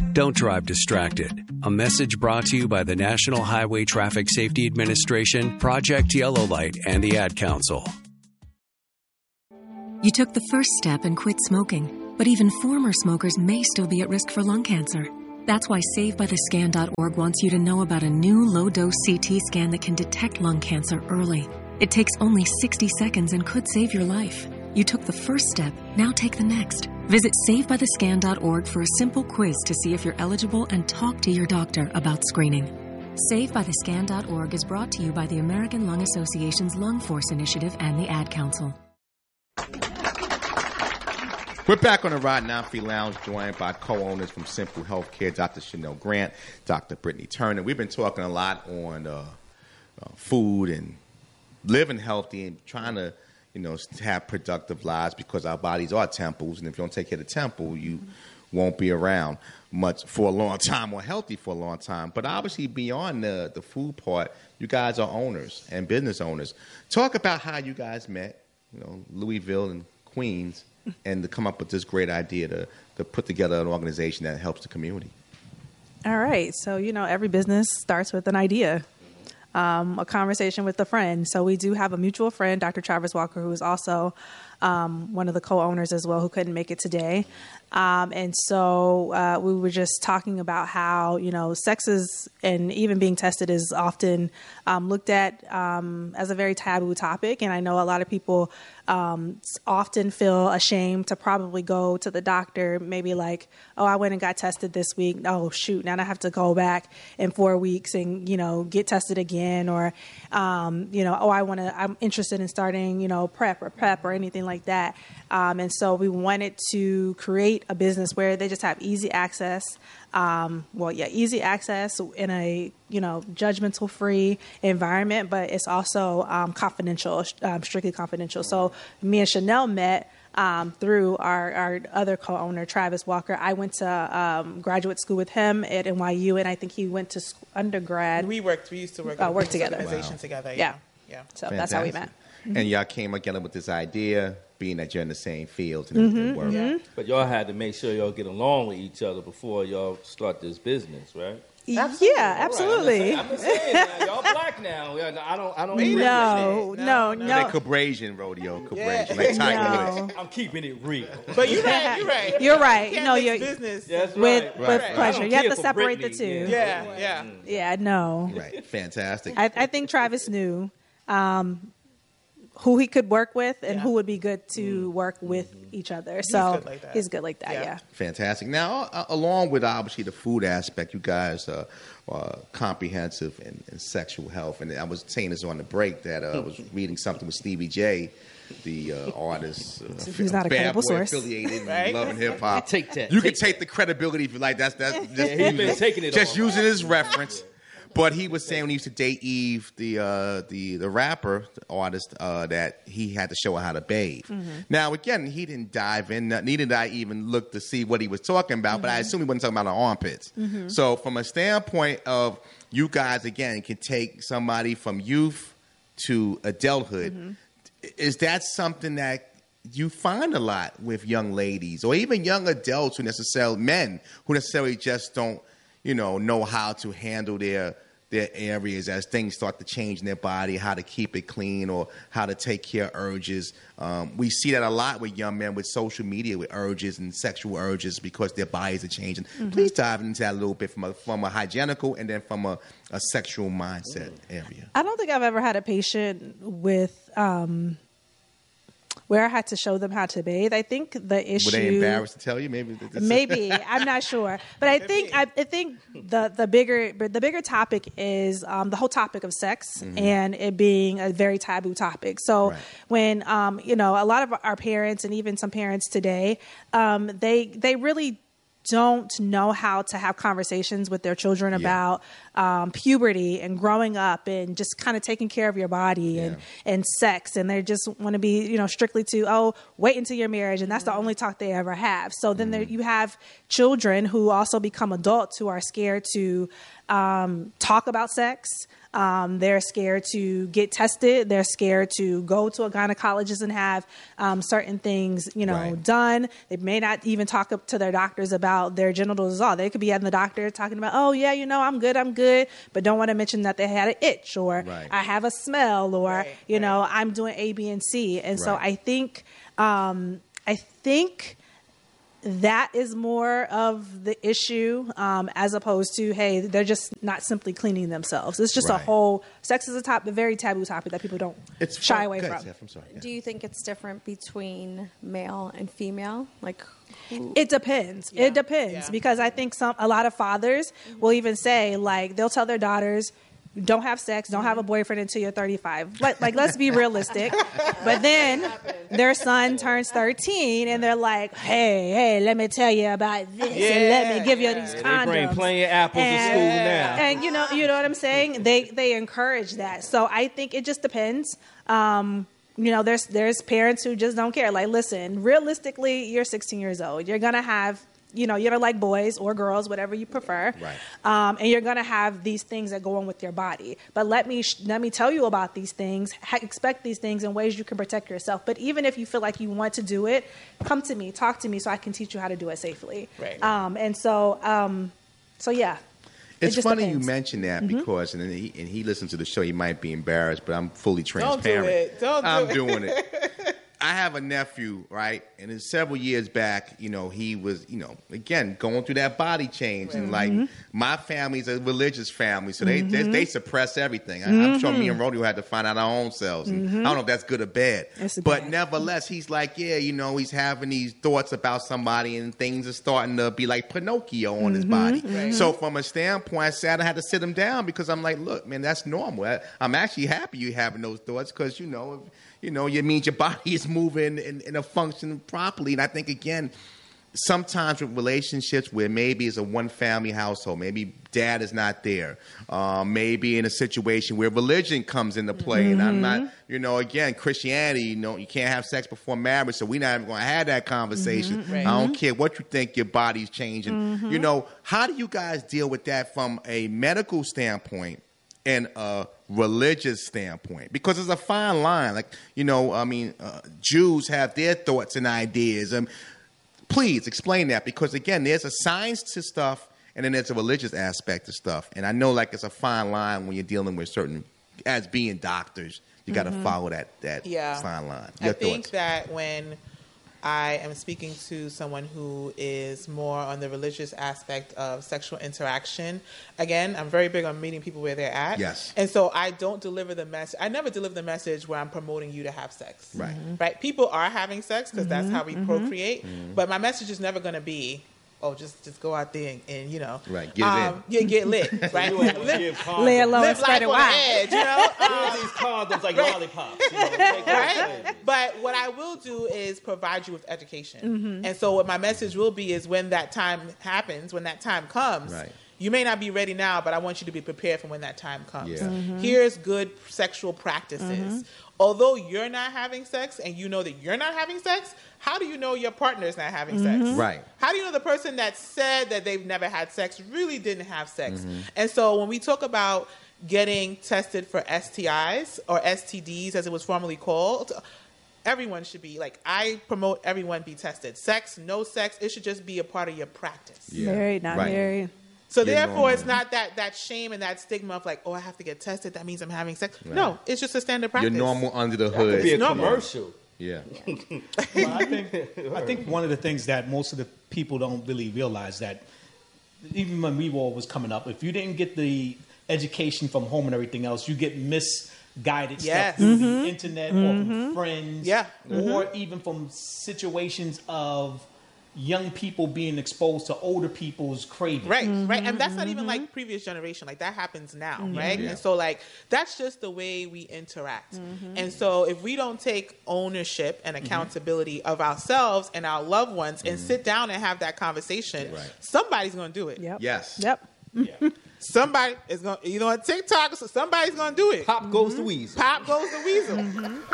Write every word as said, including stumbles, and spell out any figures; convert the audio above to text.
Don't drive distracted. A message brought to you by the National Highway Traffic Safety Administration, Project Yellow Light, and the Ad Council. You took the first step and quit smoking, but even former smokers may still be at risk for lung cancer. That's why save by the scan dot org wants you to know about a new low-dose C T scan that can detect lung cancer early. It takes only sixty seconds and could save your life. You took the first step, now take the next. Visit save by the scan dot org for a simple quiz to see if you're eligible and talk to your doctor about screening. save by the scan dot org is brought to you by the American Lung Association's Lung Force Initiative and the Ad Council. We're back on the Rod and Free Lounge, joined by co-owners from Simple Healthcare, Doctor Chanel Grant, Doctor Brittany Turner. We've been talking a lot on uh, uh, food and living healthy and trying to, you know, have productive lives because our bodies are temples, and if you don't take care of the temple, you mm-hmm. won't be around much for a long time or healthy for a long time. But obviously, beyond the, the food part, you guys are owners and business owners. Talk about how you guys met, you know, Louisville and Queens, and to come up with this great idea to, to put together an organization that helps the community. All right. So, you know, every business starts with an idea. Um, a conversation with a friend. So we do have a mutual friend, Doctor Travis Walker, who is also um, one of the co-owners as well, who couldn't make it today. Um, and so uh, we were just talking about how, you know, sex is, and even being tested is often um, looked at um, as a very taboo topic. And I know a lot of people um, often feel ashamed to probably go to the doctor, maybe like, oh, I went and got tested this week. Oh, shoot, now I have to go back in four weeks and, you know, get tested again. Or, um, you know, oh, I want to, I'm interested in starting, you know, PrEP or PEP or anything like that. Um, and so we wanted to create a business where they just have easy access. Um, well, yeah, easy access in a, you know, judgmental free environment, but it's also um, confidential, um, strictly confidential. So me and Chanel met um, through our, our other co-owner, Travis Walker. I went to um, graduate school with him at N Y U, and I think he went to school, undergrad. We worked, we used to work, uh, work together. Organization wow. together. Yeah. Yeah. yeah. So Fantastic. That's how we met. Mm-hmm. And y'all came together with this idea, being that you're in the same field and, mm-hmm. and work. Mm-hmm. But y'all had to make sure y'all get along with each other before y'all start this business, right? Absolutely. Yeah, absolutely. Right, I'm just saying, I'm just saying y'all black now. I don't, I don't. No, no, no. no. Like Cabrasian rodeo, Cabrasian, Yeah. like Tiger No. Woods. I'm keeping it real. But you're right. You're right. You're right. You No, can't you're mix business. That's with right. with Right. pleasure. I You don't have care to for separate Britney, the two. Yeah, yeah. Yeah, no. Right, fantastic. I, I think Travis knew um, who he could work with and Yeah. who would be good to mm. work with mm-hmm. each other. So good like that. he's good like that. Yeah. Yeah. Fantastic. Now, uh, along with obviously the food aspect, you guys are uh, comprehensive in, in sexual health. And I was saying this on the break that uh, I was reading something with Stevie J, the uh, artist, uh, He's not a Bad credible Boy source. affiliated, Right? and loving hip hop. Take that. You Take can take the credibility if you like. That's that's just, Yeah, he's been using, taking it just all, using right? his reference. But he was saying when he used to date Eve, the uh, the the rapper, the artist, uh, that he had to show her how to bathe. Mm-hmm. Now, again, he didn't dive in. Neither did I even look to see what he was talking about. Mm-hmm. But I assume he wasn't talking about her armpits. Mm-hmm. So, from a standpoint of you guys, again, can take somebody from youth to adulthood. Mm-hmm. Is that something that you find a lot with young ladies, or even young adults who necessarily men who necessarily just don't, you know, know how to handle their their areas as things start to change in their body, how to keep it clean or how to take care of urges. Um, we see that a lot with young men with social media, with urges and sexual urges because their bodies are changing. Mm-hmm. Please dive into that a little bit from a, from a hygienical and then from a, a sexual mindset area. I don't think I've ever had a patient with um, where I had to show them how to bathe. I think the issue. Were they embarrassed to tell you? Maybe. Maybe I'm not sure, but I think I, I think the the bigger the bigger topic is um, the whole topic of sex mm-hmm. and it being a very taboo topic. So right. when um, you know a lot of our parents and even some parents today, um, they they really don't know how to have conversations with their children yeah. about um, puberty and growing up and just kind of taking care of your body yeah. and, and sex. And they just want to be, you know, strictly to, oh, wait until your marriage. And that's mm-hmm. the only talk they ever have. So then mm-hmm. there, you have children who also become adults who are scared to um, talk about sex. Um, they're scared to get tested. They're scared to go to a gynecologist and have um, certain things, you know, Right. done. They may not even talk up to their doctors about their genitals at all. They could be having the doctor talking about, oh, yeah, you know, I'm good, I'm good, but don't want to mention that they had an itch or Right. I have a smell or, Right, you right. know, I'm doing A, B, and C. And so Right. I think, um, I think that is more of the issue um, as opposed to, hey, they're just not simply cleaning themselves. It's just a Right. whole, sex is a top, a very taboo topic that people don't It's shy fun- away Go ahead, from. Steph, I'm sorry. Yeah. Do you think it's different between male and female? Like, who- It depends. Yeah. It depends Yeah. because I think some a lot of fathers will even say, like, they'll tell their daughters, don't have sex, don't have a boyfriend until you're thirty-five. Like, like let's be realistic. But then their son turns thirteen and they're like, hey, hey, let me tell you about this and let me give you Yeah, these yeah. condoms. They bring plenty of apples and, to school now. And you know, you know what I'm saying? They they encourage that. So I think it just depends. Um, you know, there's there's parents who just don't care. Like, listen, realistically, you're sixteen years old. You're gonna have, you know, you're gonna like boys or girls, whatever you prefer. Right. Um, and you're gonna have these things that go on with your body. But let me sh- let me tell you about these things. Ha- expect these things in ways you can protect yourself. But even if you feel like you want to do it, come to me, talk to me, so I can teach you how to do it safely. Right. Um, and so, um, so yeah. It It's just funny depends. you mention that because, and, he, and he listens to the show, he might be embarrassed, but I'm fully Don't transparent. do it. Don't do I'm it. doing it. I have a nephew, right? And in several years back, you know, he was, you know, again, going through that body change. And like, my family's a religious family, so they they, they suppress everything. I, I'm sure me and Rodeo had to find out our own selves. And I don't know if that's good or bad. It's but bad. nevertheless, he's like, yeah, you know, he's having these thoughts about somebody and things are starting to be like Pinocchio on his body. So from a standpoint, I said I had to sit him down because I'm like, look, man, that's normal. I, I'm actually happy you having those thoughts because, you know, if, you know, it means your body is moving and, and a function properly. And I think, again, sometimes with relationships where maybe it's a one-family household, maybe dad is not there, um, maybe in a situation where religion comes into play, and I'm not, you know, again, Christianity, you know, you can't have sex before marriage, so we're not even going to have that conversation. Right. I don't care what you think your body's changing. You know, how do you guys deal with that from a medical standpoint and a religious standpoint? Because there's a fine line. Like, you know, I mean, uh, Jews have their thoughts and ideas. Um, please explain that because, again, there's a science to stuff and then there's a religious aspect to stuff. And I know, like, it's a fine line when you're dealing with certain, as being doctors, you got to follow that, that Yeah. fine line. I Your think thoughts? that when I am speaking to someone who is more on the religious aspect of sexual interaction, again, I'm very big on meeting people where they're at. Yes. And so I don't deliver the message. I never deliver the message where I'm promoting you to have sex. Right. Right. People are having sex because that's how we procreate. Mm-hmm. But my message is never going to be, oh, just just go out there and, and you know, Right, get it in. yeah, get lit, right? You ain't gonna live give condoms. Lay it low and live spread life it on the wide. edge, you know. Um, Use these condoms like lollipops. You know, take those right? things. But what I will do is provide you with education. Mm-hmm. And so what my message will be is when that time happens, when that time comes, Right. you may not be ready now, but I want you to be prepared for when that time comes. Yeah. Mm-hmm. Here's good sexual practices. Although you're not having sex and you know that you're not having sex, how do you know your partner's not having sex? Right. How do you know the person that said that they've never had sex really didn't have sex? Mm-hmm. And so when we talk about getting tested for S T Is or S T Ds as it was formerly called, everyone should be, like, I promote everyone be tested. Sex, no sex, it should just be a part of your practice. Yeah. Married, not Right. married. So Yeah, therefore, normal. it's not that, that shame and that stigma of like, oh, I have to get tested. That means I'm having sex. No, it's just a standard practice. You're normal under the Could be a hood. normal. commercial. Yeah. Well, I think I think one of the things that most of the people don't really realize that even when we all was coming up, if you didn't get the education from home and everything else, you get misguided Yes. stuff through the internet or from friends, Yeah. or even from situations of young people being exposed to older people's cravings. Right, right. And that's not even like previous generation. Like that happens now, right? Yeah. And so like that's just the way we interact. And so if we don't take ownership and accountability of ourselves and our loved ones and sit down and have that conversation, Right. somebody's going to do it. Yep. Yes. Yep. Yeah. Somebody is going to, you know, on TikTok, so somebody's going to do it. Pop goes the weasel. Pop goes the weasel.